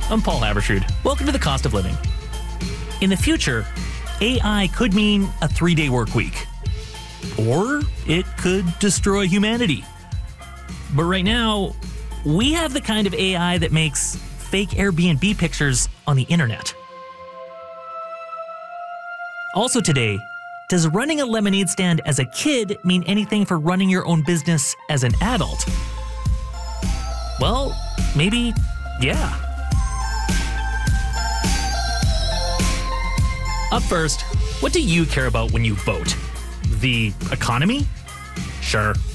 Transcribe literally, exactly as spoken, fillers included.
I'm Paul Haberstrood. Welcome to The Cost of Living. In the future, A I could mean a three-day work week. Or it could destroy humanity. But right now, we have the kind of A I that makes fake Airbnb pictures on the internet. Also today, does running a lemonade stand as a kid mean anything for running your own business as an adult? Well, maybe, yeah. Up first, what do you care about when you vote? The economy? Sure.